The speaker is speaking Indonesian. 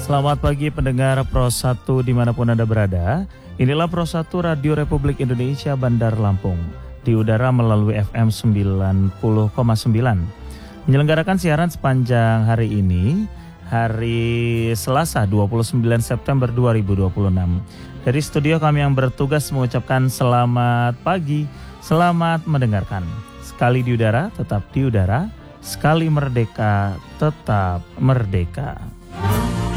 Selamat pagi pendengar Pro 1 dimanapun Anda berada. Inilah Pro 1 Radio Republik Indonesia Bandar Lampung. Di udara melalui FM 90,9. Menyelenggarakan siaran sepanjang hari ini, hari Selasa 29 September 2026. Dari studio kami yang bertugas mengucapkan selamat pagi, selamat mendengarkan. Sekali di udara, tetap di udara. Sekali merdeka, tetap merdeka.